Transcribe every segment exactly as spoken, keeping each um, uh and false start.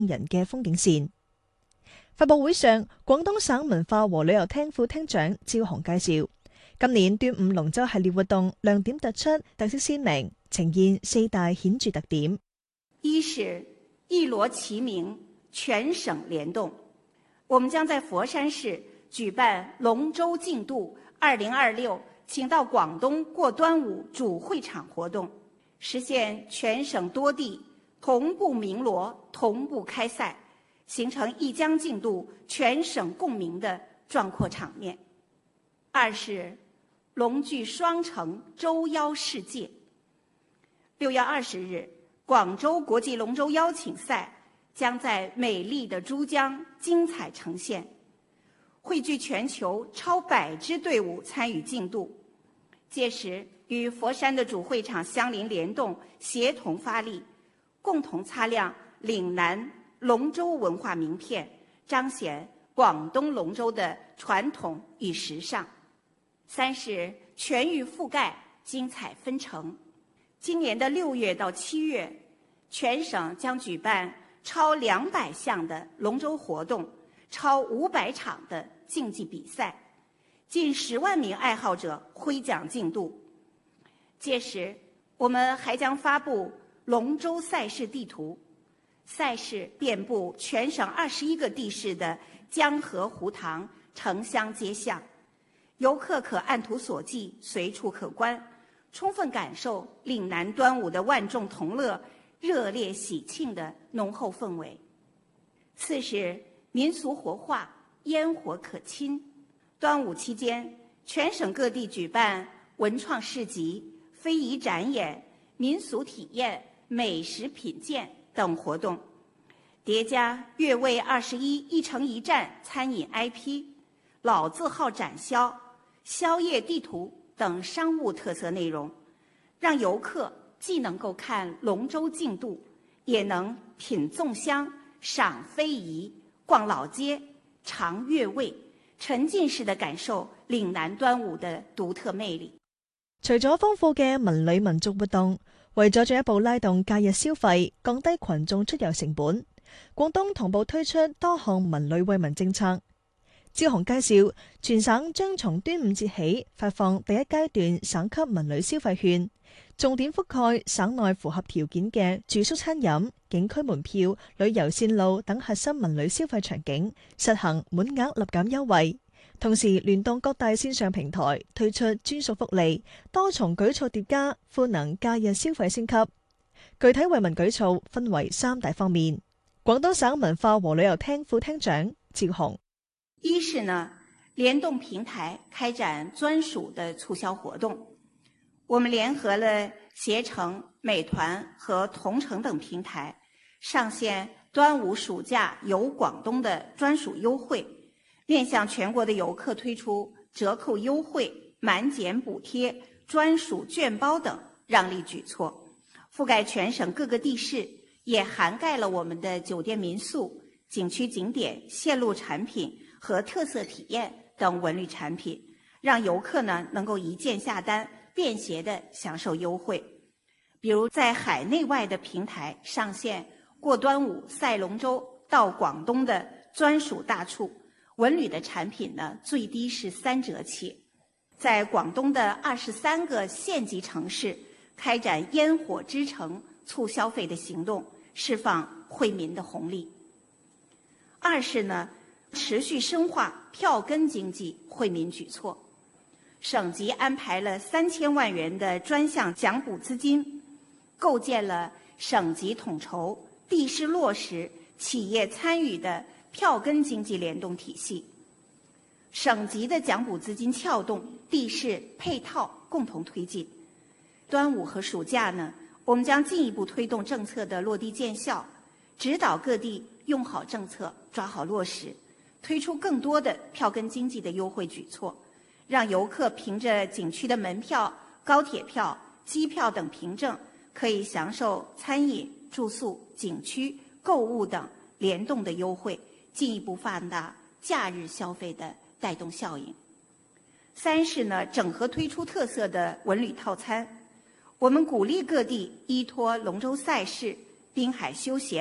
人嘅風景線。發佈會上，廣東省文化和旅遊廳副廳長趙紅介紹，今年端午龍舟系列活動亮點突出，特色鮮明，呈現四大顯著特點。 一是一鑼齊鳴，全省聯動。我們將在佛山市舉辦龍舟競渡二零二六，請到廣東過端午主會場活動，實現全省多地同步鳴鑼、同步開賽，形成一江競渡、全省共鳴的壯闊場面。二是龍踞雙城，舟邀世界。六月二十日，廣州國際龍舟邀請賽將在美麗的珠江精彩呈現，匯聚全球超百支隊伍參與競渡。屆時，與佛山的主會場相鄰聯動，協同發力，共同擦亮嶺南龍舟文化名片，彰顯廣東龍舟的傳統與時尚。三是全域覆蓋，精彩紛呈。今年的六月到七月，全省將舉辦超兩百項的龍舟活動，超五百場的競技比賽，近十萬名愛好者揮槳競渡。屆時，我們還將發布龍舟賽事地圖，賽事遍布全省二十一個地市的江河湖塘、城鄉街巷。遊客可按圖索驥，隨處可觀，充分感受嶺南端午的萬眾同樂、熱烈喜慶的濃厚氛圍。四是民俗活化，煙火可親。端午期間，全省各地舉辦文創市集、非遺展演、民俗體驗、美食品鑑等活動，疊加粵味二十一一城一站餐飲 I P、老字號展銷、宵夜地圖等商務特色內容，讓遊客既能夠看龍舟競渡，也能品粽香、賞非遺、逛老街、嘗粵味，沉浸式地感受嶺南端午的獨特魅力。 除咗豐富嘅文旅民族活動，為咗進一步拉動假日消費，降低群眾出遊成本，廣東同步推出多項文旅惠民政策。趙紅介紹，全省將從端午節起發放第一階段省級文旅消費券，重點覆蓋省內符合條件嘅住宿、餐飲、景區門票、旅遊線路等核心文旅消費場景，實行滿額立減優惠。同時聯動各大線上平台推出專屬福利，多重舉措疊加，賦能假日消費升級。具體惠民舉措分為三大方面。廣東省文化和旅遊廳副廳長趙紅。 一是呢，聯動平台開展專屬的促銷活動。我們聯合了攜程、美團和同程等平台，上線端午暑假遊廣東的專屬優惠，面向全國的遊客推出折扣優惠、滿減補貼、專屬券包等讓利舉措，覆蓋全省各個地市，也涵蓋了我們的酒店民宿、景區景點、線路產品和特色體驗等文旅產品，讓遊客呢能夠一鍵下單，便捷地享受優惠。比如在海內外的平台上線過端午賽龍舟到廣東的專屬大促，文旅的產品呢最低是三折起。在廣東的二十三個縣級城市開展煙火之城促消費的行動，釋放惠民的紅利。二是呢，持續深化票根經濟惠民舉措，省級安排了三千萬元的專項獎補資金，構建了省級統籌、地市落實、企業參與的票根經濟聯動體系。省級的獎補資金撬動，地市配套共同推進。端午和暑假呢，我們將進一步推動政策的落地見效，指導各地用好政策，抓好落實，推出更多的票根經濟的優惠舉措，讓遊客憑着景區的門票、高鐵票、機票等憑證，可以享受餐飲、住宿、景區、購物等聯動的優惠，進一步放大假日消費的帶動效應。三是呢，整合推出特色的文旅套餐，我們鼓勵各地依託龍舟賽事、濱海休閒、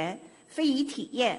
非遺體驗